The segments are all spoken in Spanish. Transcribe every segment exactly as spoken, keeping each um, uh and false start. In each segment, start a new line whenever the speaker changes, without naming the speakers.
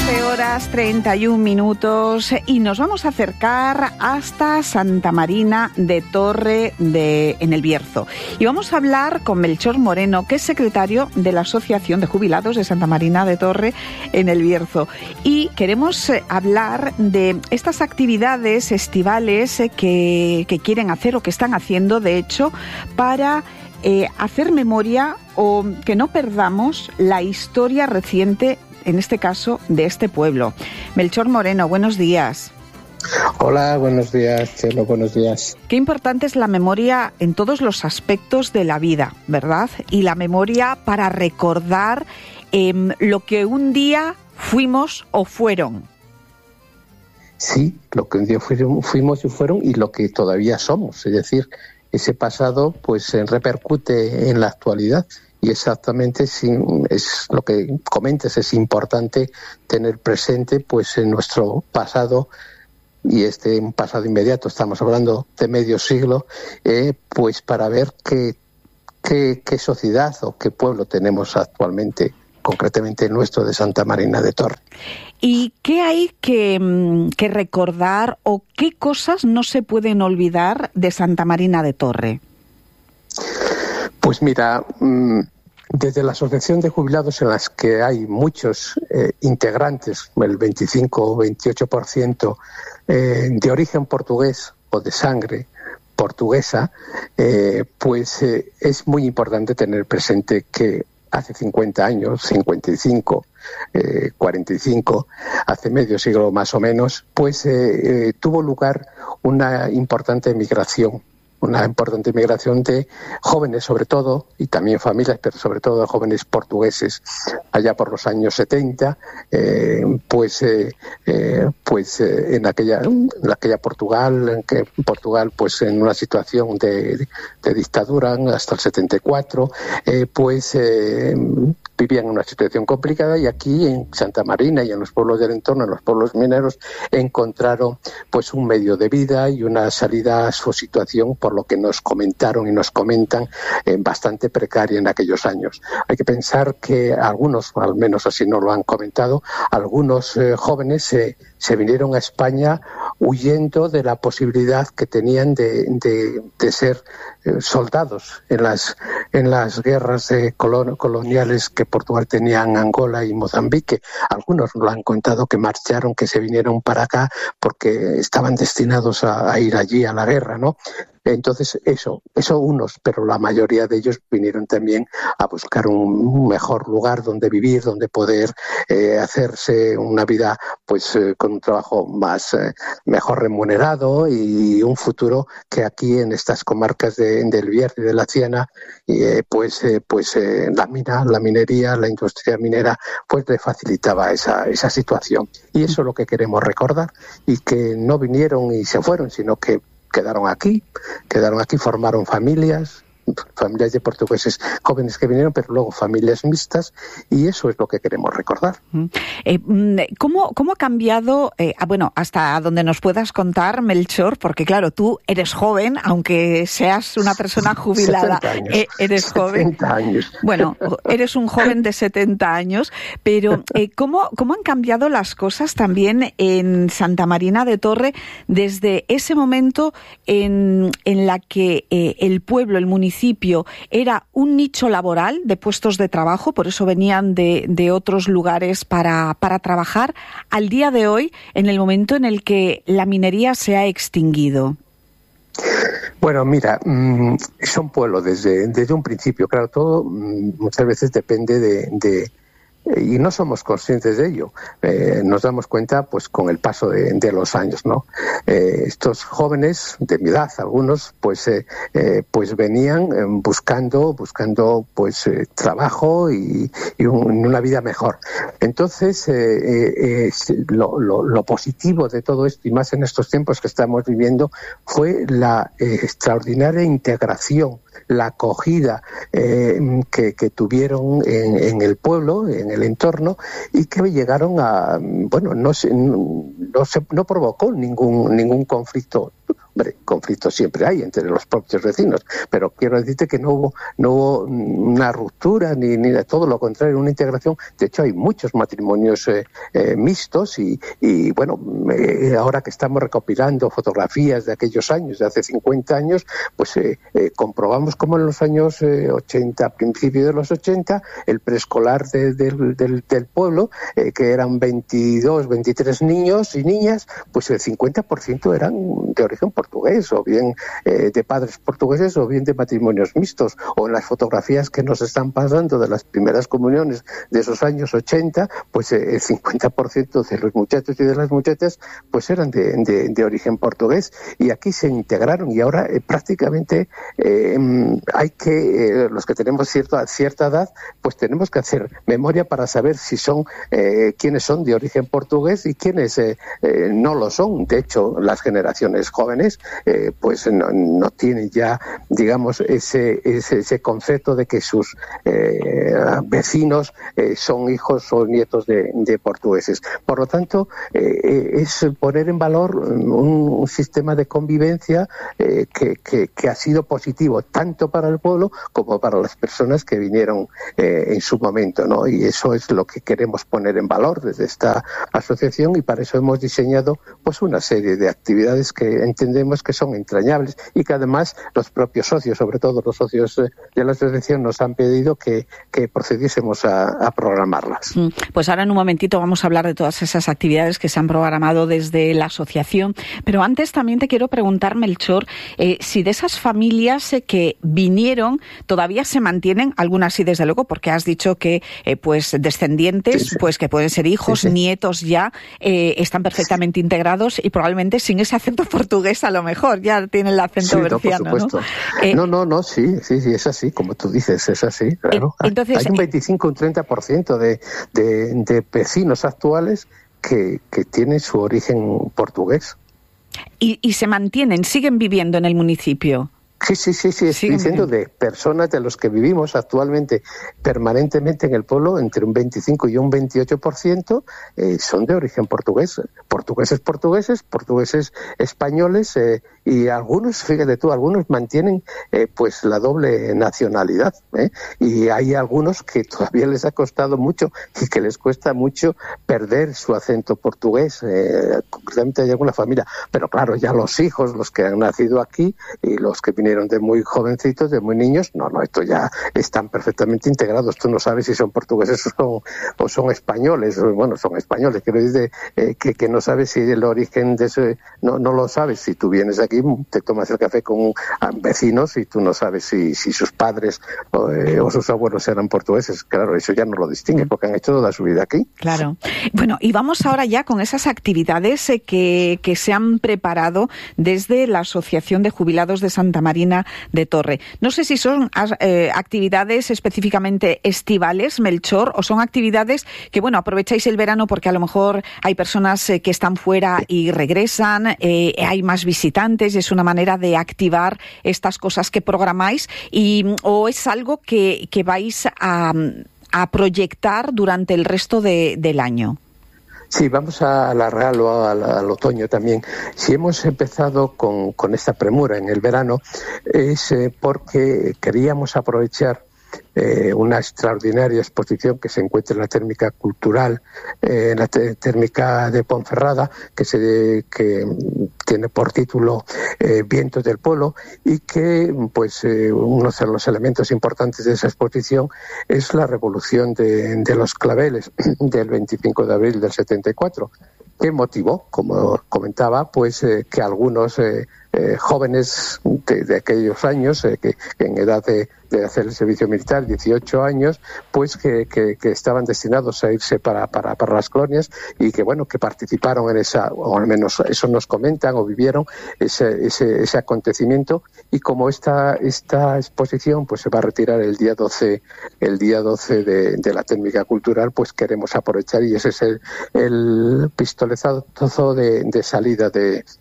doce horas treinta y un minutos y nos vamos a acercar hasta Santa Marina de Torre de, en el Bierzo. Y vamos a hablar con Melchor Moreno, que es secretario de la Asociación de Jubilados de Santa Marina de Torre en el Bierzo. Y queremos eh, hablar de estas actividades estivales eh, que, que quieren hacer o que están haciendo, de hecho, para eh, hacer memoria o que no perdamos la historia reciente, en este caso, de este pueblo. Melchor Moreno, buenos días.
Hola, buenos días, Chelo, buenos días.
Qué importante es la memoria en todos los aspectos de la vida, ¿verdad? Y la memoria para recordar eh, lo que un día fuimos o fueron.
Sí, lo que un día fuimos, fuimos y fueron y lo que todavía somos. Es decir, ese pasado pues repercute en la actualidad. Y exactamente es lo que comentas, es importante tener presente pues en nuestro pasado, y este un pasado inmediato, estamos hablando de medio siglo, eh, pues para ver qué, qué, qué sociedad o qué pueblo tenemos actualmente, concretamente el nuestro de Santa Marina de Torre.
¿Y qué hay que, que recordar o qué cosas no se pueden olvidar de Santa Marina de Torre?
Pues mira, desde la Asociación de Jubilados, en las que hay muchos eh, integrantes, el veinticinco o veintiocho por ciento eh, de origen portugués o de sangre portuguesa, eh, pues eh, es muy importante tener presente que hace cincuenta años, cincuenta y cinco, eh, cuarenta y cinco, hace medio siglo más o menos, pues eh, eh, tuvo lugar una importante migración. Una importante migración de jóvenes, sobre todo, y también familias, pero sobre todo de jóvenes portugueses. Allá por los años setenta, eh, pues, eh, eh, pues eh, en aquella, en aquella Portugal, en que Portugal, pues en una situación de, de dictadura hasta el setenta y cuatro, eh, pues eh, vivían en una situación complicada, y aquí en Santa Marina y en los pueblos del entorno, en los pueblos mineros, encontraron pues un medio de vida y una salida a su situación, por lo que nos comentaron y nos comentan, eh, bastante precaria en aquellos años. Hay que pensar que algunos, al menos así nos lo han comentado, algunos eh, jóvenes eh, se vinieron a España huyendo de la posibilidad que tenían de, de, de ser eh, soldados en las, en las guerras eh, colon, coloniales que Portugal tenía en Angola y Mozambique. Algunos nos lo han contado, que marcharon, que se vinieron para acá porque estaban destinados a, a ir allí a la guerra, ¿no? Entonces, eso, eso unos, pero la mayoría de ellos vinieron también a buscar un mejor lugar donde vivir, donde poder eh, hacerse una vida, pues, eh, con un trabajo más, eh, mejor remunerado, y un futuro que aquí en estas comarcas de, del Bierzo y de la Siena, eh, pues, eh, pues eh, la mina, la minería, la industria minera, pues le facilitaba esa, esa situación. Y eso es lo que queremos recordar, y que no vinieron y se fueron, sino que quedaron aquí, quedaron aquí, formaron familias, familias de portugueses jóvenes que vinieron, pero luego familias mixtas, y eso es lo que queremos recordar.
Eh, ¿cómo, ¿Cómo ha cambiado, eh, bueno, hasta donde nos puedas contar, Melchor, porque claro, tú eres joven, aunque seas una persona jubilada,
setenta años.
Eh, eres joven.
setenta años.
Bueno, eres un joven de setenta años, pero eh, ¿cómo, ¿cómo han cambiado las cosas también en Santa Marina de Torre desde ese momento en, en la que eh, el pueblo, el municipio, era un nicho laboral de puestos de trabajo, por eso venían de, de otros lugares para, para trabajar, al día de hoy, en el momento en el que la minería se ha extinguido?
Bueno, mira, mmm, son pueblos desde, desde un principio. Claro, todo mmm, muchas veces depende de... de y no somos conscientes de ello. Eh, nos damos cuenta pues con el paso de, de los años, ¿no? Eh, estos jóvenes de mi edad, algunos, pues eh, eh, pues venían eh, buscando buscando pues eh, trabajo y, y un, una vida mejor. Entonces, eh, eh, lo, lo, lo positivo de todo esto, y más en estos tiempos que estamos viviendo, fue la eh, extraordinaria integración, la acogida eh, que, que tuvieron en, en el pueblo, en el entorno, y que llegaron a, bueno, no se, no, se, no provocó ningún ningún conflicto. Hombre, conflictos siempre hay entre los propios vecinos, pero quiero decirte que no hubo, no hubo una ruptura ni, ni de todo lo contrario, una integración. De hecho, hay muchos matrimonios eh, eh, mixtos y, y bueno, eh, ahora que estamos recopilando fotografías de aquellos años, de hace cincuenta años, pues eh, eh, comprobamos como en los años eh, ochenta, a principios de los ochenta, el preescolar de, de, del, del pueblo, eh, que eran veintidós, veintitrés niños y niñas, pues el cincuenta por ciento eran de origen portugués, o bien eh, de padres portugueses, o bien de matrimonios mixtos. O en las fotografías que nos están pasando de las primeras comuniones de esos años ochenta, pues eh, el cincuenta por ciento de los muchachos y de las muchachas pues eran de, de, de origen portugués, y aquí se integraron, y ahora eh, prácticamente eh, hay que, eh, los que tenemos cierta, cierta edad, pues tenemos que hacer memoria para saber si son, eh, quiénes son de origen portugués y quiénes eh, eh, no lo son. De hecho, las generaciones jóvenes eh, pues no, no tienen ya, digamos, ese, ese, ese concepto de que sus eh, vecinos eh, son hijos o nietos de, de portugueses. Por lo tanto, eh, es poner en valor un, un sistema de convivencia eh, que, que, que ha sido positivo tanto para el pueblo como para las personas que vinieron eh, en su momento, ¿no? Y eso es lo que queremos poner en valor desde esta asociación, y para eso hemos diseñado pues una serie de actividades que entendemos que son entrañables y que además los propios socios, sobre todo los socios de la asociación, nos han pedido que, que procediésemos a, a programarlas.
Pues ahora en un momentito vamos a hablar de todas esas actividades que se han programado desde la asociación, pero antes también te quiero preguntar, Melchor, eh, si de esas familias eh, que vinieron todavía se mantienen, algunas sí desde luego, porque has dicho que eh, pues descendientes, sí, sí. pues que pueden ser hijos, sí, sí. nietos ya, eh, están perfectamente sí. integrados y probablemente sin ese acento portugués a lo mejor, ya tienen el acento
sí,
berciano,
no, por supuesto. ¿no? Eh, no, no, no, sí, sí, sí, es así, como tú dices, es así, claro. Eh, entonces, hay un veinticinco, un treinta por ciento de, de, de vecinos actuales que, que tienen su origen portugués.
Y, y se mantienen, siguen viviendo en el municipio.
Sí, sí, sí, sí, estoy diciendo de personas de los que vivimos actualmente permanentemente en el pueblo, entre un veinticinco y un veintiocho por ciento eh, son de origen portugués. Portugueses portugueses, portugueses españoles, eh, y algunos, fíjate tú, algunos mantienen eh, pues la doble nacionalidad, ¿eh? Y hay algunos que todavía les ha costado mucho y que les cuesta mucho perder su acento portugués. Eh, concretamente hay alguna familia, pero claro, ya los hijos, los que han nacido aquí y los que vinieron de muy jovencitos, de muy niños, no, no, esto ya están perfectamente integrados. Tú no sabes si son portugueses o son, o son españoles. Bueno, son españoles, quiero decir eh, que, que no sabes si el origen de ese, no, no lo sabes. Si tú vienes aquí, te tomas el café con vecinos y tú no sabes si, si sus padres o, eh, o sus abuelos eran portugueses. Claro, eso ya no lo distingue porque han hecho toda su vida aquí.
Claro. Bueno, y vamos ahora ya con esas actividades eh, que, que se han preparado desde la Asociación de Jubilados de Santa Marina de Torre. No sé si son eh, actividades específicamente estivales, Melchor, o son actividades que, bueno, aprovecháis el verano porque a lo mejor hay personas eh, que están fuera y regresan, eh, hay más visitantes y es una manera de activar estas cosas que programáis, y o es algo que, que vais a, a proyectar durante el resto de, del año.
Sí, vamos a alargarlo al, al otoño también. Si hemos empezado con, con esta premura en el verano es eh, porque queríamos aprovechar Eh, una extraordinaria exposición que se encuentra en la térmica cultural, eh, en la te- térmica de Ponferrada, que se que tiene por título eh, Vientos del Pueblo, y que pues eh, uno de los elementos importantes de esa exposición es la revolución de, de los claveles del veinticinco de abril del setenta y cuatro, que motivó, como comentaba, pues eh, que algunos eh, eh, jóvenes de, de aquellos años, eh, que, que en edad de, de hacer el servicio militar, dieciocho años, pues que, que, que estaban destinados a irse para, para, para las colonias, y que bueno, que participaron en esa, o al menos eso nos comentan, o vivieron ese, ese, ese acontecimiento. Y como esta, esta exposición pues se va a retirar el día doce, el día doce de, de la térmica cultural, pues queremos aprovechar, y ese es el, el pistoletazo de, de salida de,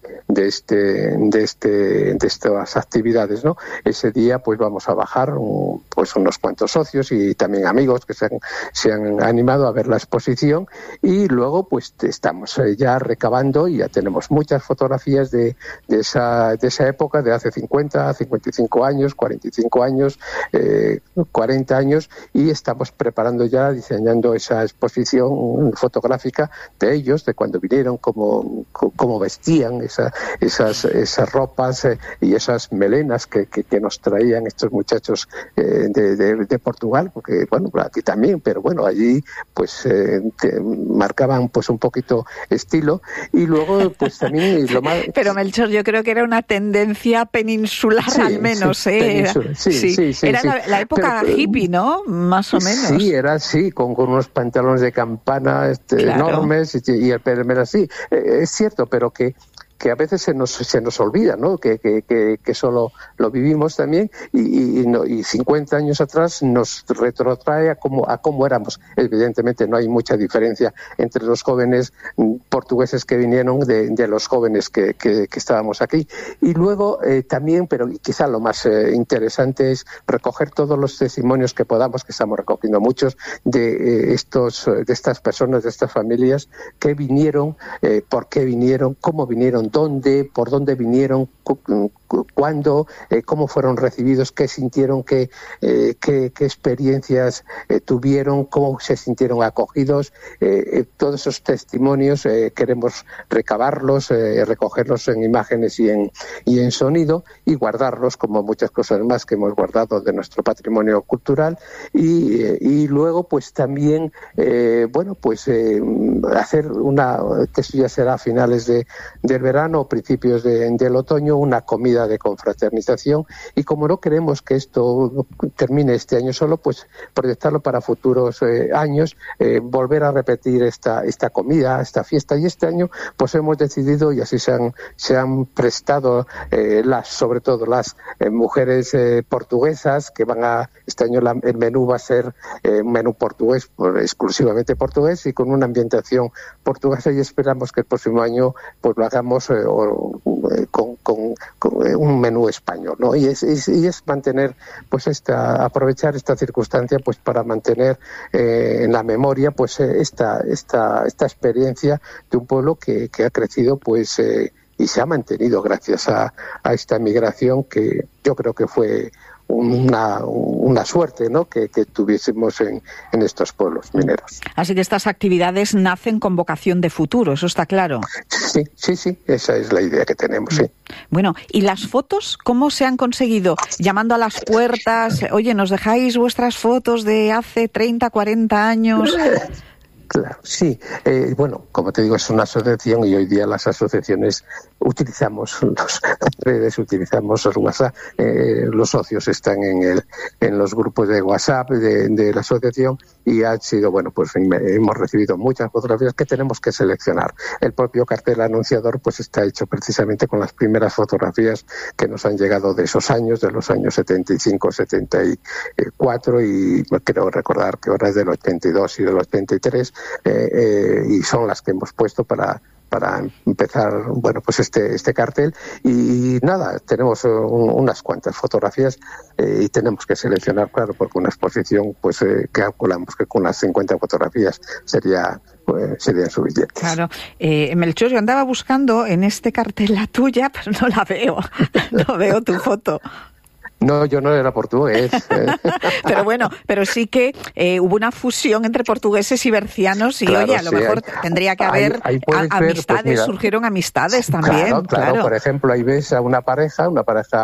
de este de este de estas actividades, ¿no? Ese día pues vamos a bajar un, pues unos cuantos socios y también amigos que se han, se han animado a ver la exposición, y luego pues estamos ya recabando y ya tenemos muchas fotografías de, de esa de esa época, de hace cincuenta, cincuenta y cinco años, cuarenta y cinco años, eh, cuarenta años, y estamos preparando ya, diseñando esa exposición fotográfica de ellos, de cuando vinieron, cómo, cómo vestían, esa, esas, esas ropas eh, y esas melenas que, que, que nos traían estos muchachos eh, de, de, de Portugal, porque bueno, aquí también, pero bueno, allí pues eh, marcaban pues un poquito estilo, y luego pues también lo más...
Pero Melchor, yo creo que era una tendencia peninsular, sí, al menos, sí, ¿eh?
Península, sí, sí, sí, sí,
era
sí.
La, la época pero, hippie, ¿no? Más o menos.
Sí, era así, con, con unos pantalones de campana este, claro. enormes, y, y el pelo así. Eh, es cierto, pero que que a veces se nos se nos olvida, ¿no? Que que que, que solo lo vivimos también, y, y, no, y cincuenta años atrás nos retrotrae a cómo a cómo éramos. Evidentemente no hay mucha diferencia entre los jóvenes portugueses que vinieron de, de los jóvenes que, que, que estábamos aquí. Y luego eh, también, pero quizá lo más eh, interesante es recoger todos los testimonios que podamos, que estamos recogiendo muchos, de eh, estos de estas personas, de estas familias que vinieron, eh, por qué vinieron, cómo vinieron, dónde, por dónde vinieron, cu cuándo, eh, cómo fueron recibidos, qué sintieron, qué, eh, qué, qué experiencias eh, tuvieron, cómo se sintieron acogidos. Eh, eh, todos esos testimonios eh, queremos recabarlos, eh, recogerlos en imágenes y en, y en sonido, y guardarlos, como muchas cosas más que hemos guardado de nuestro patrimonio cultural, y, eh, y luego pues también eh, bueno pues eh, hacer una, que eso ya será a finales de, del verano o principios de, del otoño, una comida de confraternización, y como no queremos que esto termine este año solo, pues proyectarlo para futuros eh, años, eh, volver a repetir esta esta comida, esta fiesta, y este año pues hemos decidido, y así se han se han prestado eh, las sobre todo las eh, mujeres eh, portuguesas que van a este año la, el menú va a ser eh, un menú portugués, pues, exclusivamente portugués, y con una ambientación portuguesa, y esperamos que el próximo año pues lo hagamos eh, o, eh, con, con, con un menú español, ¿no? Y es, es, y es mantener, pues esta, aprovechar esta circunstancia pues para mantener eh, en la memoria pues esta, esta, esta experiencia de un pueblo que, que ha crecido pues eh, y se ha mantenido gracias a, a esta migración, que yo creo que fue una, una suerte, ¿no? que, que tuviésemos en, en estos pueblos mineros.
Así que estas actividades nacen con vocación de futuro, eso está claro.
Sí, sí, sí, esa es la idea que tenemos, sí.
Bueno, ¿y las fotos cómo se han conseguido? Llamando a las puertas, oye, ¿nos dejáis vuestras fotos de hace treinta, cuarenta años?
Claro, sí. Eh, bueno, como te digo, es una asociación, y hoy día las asociaciones utilizamos las redes, utilizamos los WhatsApp. Eh, los socios están en el en los grupos de WhatsApp de, de la asociación, y ha sido, bueno, pues hemos recibido muchas fotografías que tenemos que seleccionar. El propio cartel anunciador pues está hecho precisamente con las primeras fotografías que nos han llegado de esos años, de los años setenta y cinco, setenta y cuatro, y creo recordar que ahora es del ochenta y dos y del ochenta y tres. Eh, eh, y son las que hemos puesto para para empezar, bueno, pues este este cartel, y nada, tenemos un, unas cuantas fotografías eh, y tenemos que seleccionar, claro, porque una exposición, pues eh, calculamos que con las cincuenta fotografías sería pues, serían suficientes.
Claro, eh, Melchor, yo andaba buscando en este cartel la tuya, pero no la veo, no veo tu foto.
No, yo no era portugués.
Pero bueno, pero sí que eh, hubo una fusión entre portugueses y bercianos, y claro, oye, a lo sí, mejor hay, tendría que haber ahí, ahí a, amistades, ver, pues mira, surgieron amistades también.
Claro, claro, claro, por ejemplo, ahí ves a una pareja, una pareja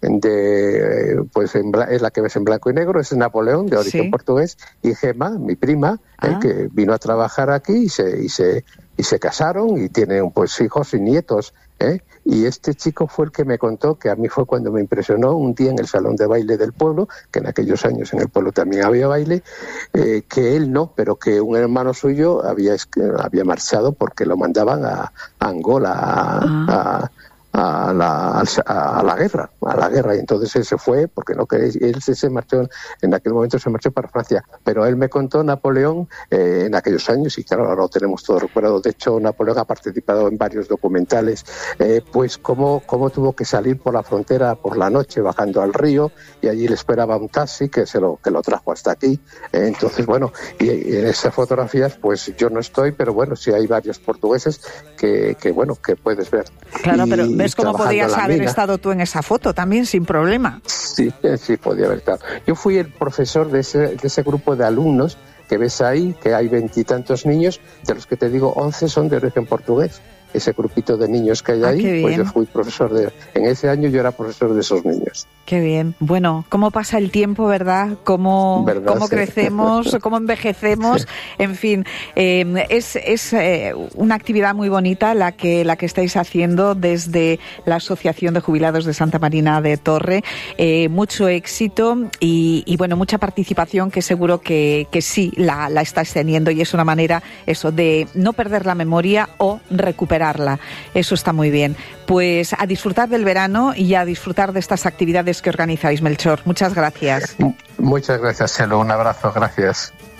de pues en, es la que ves en blanco y negro, es Napoleón, de origen sí. portugués, y Gemma, mi prima, ah. eh, que vino a trabajar aquí y se y se y se casaron y tienen pues hijos y nietos, ¿eh? Y este chico fue el que me contó, que a mí fue cuando me impresionó un día en el salón de baile del pueblo, que en aquellos años en el pueblo también había baile, eh, que él no, pero que un hermano suyo había había marchado porque lo mandaban a, a Angola, a, ah. a a la, a la guerra, a la guerra, y entonces él se fue, porque no quería, él se, se marchó, en aquel momento se marchó para Francia, pero él me contó, Napoleón, eh, en aquellos años, y claro, ahora lo tenemos todo recuperado, de hecho Napoleón ha participado en varios documentales, eh, pues cómo, cómo tuvo que salir por la frontera por la noche, bajando al río, y allí le esperaba un taxi que se lo, que lo trajo hasta aquí, eh, entonces bueno, y, y en esas fotografías, pues yo no estoy, pero bueno, sí hay varios portugueses que, que bueno, que puedes ver.
Claro,
y,
pero ves cómo podías haber
mina.
estado tú en esa foto también, sin problema.
Sí, sí, podía haber estado. Yo fui el profesor de ese, de ese grupo de alumnos que ves ahí, que hay veintitantos niños, de los que te digo, once son de origen portugués. Ese grupito de niños que hay
ah,
ahí, pues yo fui profesor de... En ese año yo era profesor de esos niños.
Qué bien. Bueno, cómo pasa el tiempo, ¿verdad? Cómo,
¿verdad?
cómo
sí.
crecemos, cómo envejecemos. Sí. En fin, eh, es, es eh, una actividad muy bonita la que, la que estáis haciendo desde la Asociación de Jubilados de Santa Marina de Torre. Eh, mucho éxito y, y, bueno, mucha participación que seguro que, que sí la, la estáis teniendo, y es una manera eso de no perder la memoria o recuperar. Eso está muy bien. Pues a disfrutar del verano y a disfrutar de estas actividades que organizáis, Melchor. Muchas gracias.
Muchas gracias, Chelo. Un abrazo. Gracias.